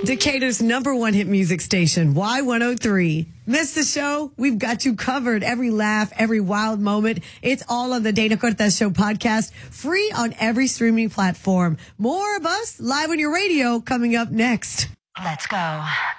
Decatur's #1 hit music station, Y103. Miss the show? We've got you covered. Every laugh, every wild moment. It's all on the Dana Cortez Show podcast, free on every streaming platform. More of us live on your radio coming up next. Let's go.